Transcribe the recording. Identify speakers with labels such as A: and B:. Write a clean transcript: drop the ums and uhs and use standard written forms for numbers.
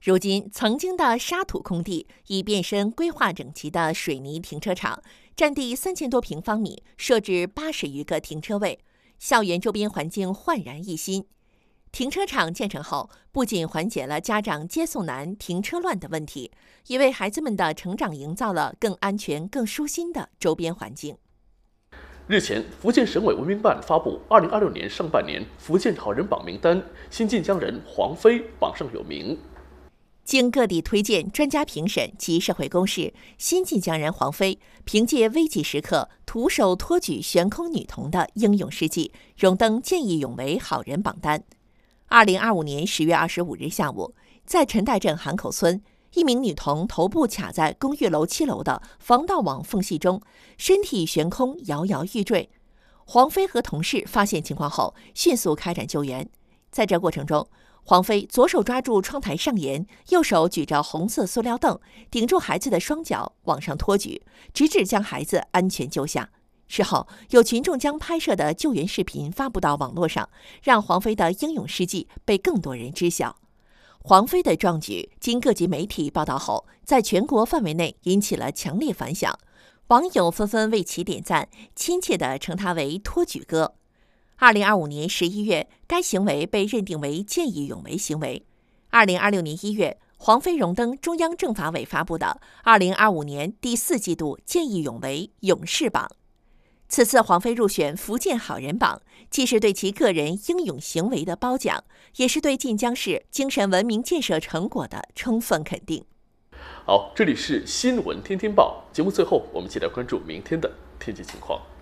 A: 如今，曾经的沙土空地已变身规划整齐的水泥停车场，占地3000多平方米，设置80余个停车位，校园周边环境焕然一新。停车场建成后，不仅缓解了家长接送难、停车乱的问题，也为孩子们的成长营造了更安全、更舒心的周边环境。
B: 日前，福建省委文明办发布2026年上半年福建好人榜名单，新晋江人黄飞榜上有名。
A: 经各地推荐、专家评审及社会公示，新晋江人黄飞凭借危急时刻徒手托举悬空女童的英勇事迹，荣登见义勇为好人榜单。2025年10月25日下午，在陈代镇韩口村，一名女童头部卡在公寓楼7楼的防盗网缝隙中，身体悬空，摇摇欲坠。黄飞和同事发现情况后，迅速开展救援。在这过程中，黄飞左手抓住窗台上沿，右手举着红色塑料凳，顶住孩子的双脚往上托举，直至将孩子安全救下。事后，有群众将拍摄的救援视频发布到网络上，让黄飞的英勇事迹被更多人知晓。黄飞的壮举经各级媒体报道后，在全国范围内引起了强烈反响，网友纷纷为其点赞，亲切地称他为托举哥。2025年11月，该行为被认定为见义勇为行为。2026年1月，黄飞荣登中央政法委发布的2025年第4季度见义勇为勇士榜。此次黄飞入选福建好人榜，既是对其个人英勇行为的褒奖，也是对晋江市精神文明建设成果的充分肯定。
B: 好，这里是新闻天天报，节目最后我们一起来关注明天的天气情况。